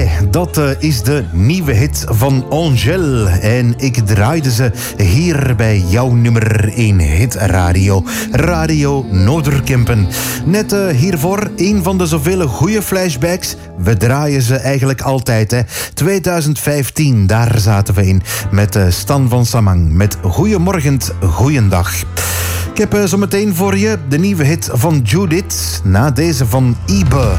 Dat is de nieuwe hit van Angèle. En ik draaide ze hier bij jouw nummer 1 hit radio. Radio Noorderkempen. Net hiervoor een van de zoveel goede flashbacks. We draaien ze eigenlijk altijd. Hè. 2015, daar zaten we in. Met Stan van Samang. Met Goeiemorgen, Goeiendag. Ik heb zo meteen voor je de nieuwe hit van Judith. Na deze van Ibe.